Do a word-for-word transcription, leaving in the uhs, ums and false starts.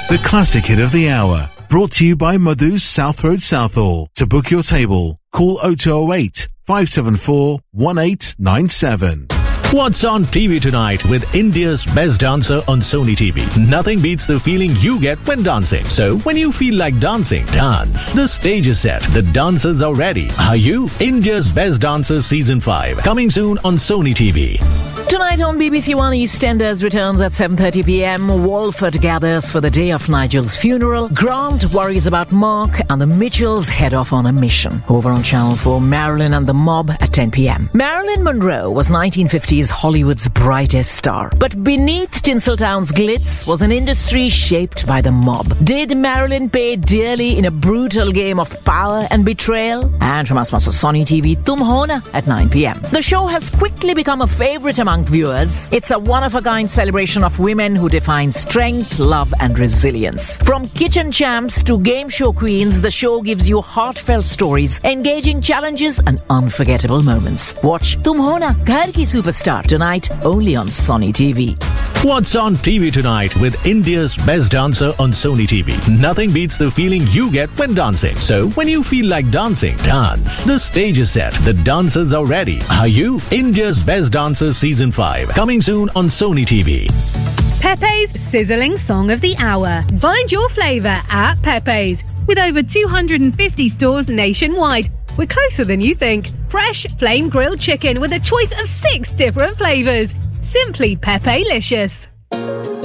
The classic hit of the hour. Brought to you by Madhu's South Road Southall. To book your table, call oh two oh eight, five seven four, one eight nine seven. What's on T V tonight with India's best dancer on Sony T V? Nothing beats the feeling you get when dancing. So, when you feel like dancing, dance. The stage is set. The dancers are ready. Are you? India's Best Dancer Season five. Coming soon on Sony T V. Tonight on B B C One, EastEnders returns at seven thirty p.m. Walford gathers for the day of Nigel's funeral. Grant worries about Mark, and the Mitchells head off on a mission. Over on Channel four, Marilyn and the Mob at ten p.m. Marilyn Monroe was nineteen fifties Hollywood's brightest star. But beneath Tinseltown's glitz was an industry shaped by the mob. Did Marilyn pay dearly in a brutal game of power and betrayal? And from our sponsor Sony T V, Tum Hona at nine p.m. The show has quickly become a favorite among viewers. It's a one-of-a-kind celebration of women who define strength, love and resilience. From kitchen champs to game show queens, the show gives you heartfelt stories, engaging challenges and unforgettable moments. Watch Tum Hona, Ghar Ki Superstar tonight only on Sony T V. What's on T V tonight with India's best dancer on Sony T V? Nothing beats the feeling you get when dancing. So, when you feel like dancing, dance. The stage is set. The dancers are ready. Are you? India's Best Dancer Season five. Coming soon on Sony T V. Pepe's Sizzling Song of the Hour. Find your flavour at Pepe's. With over two hundred fifty stores nationwide. We're closer than you think. Fresh flame grilled chicken with a choice of six different flavours. Simply Pepe-licious.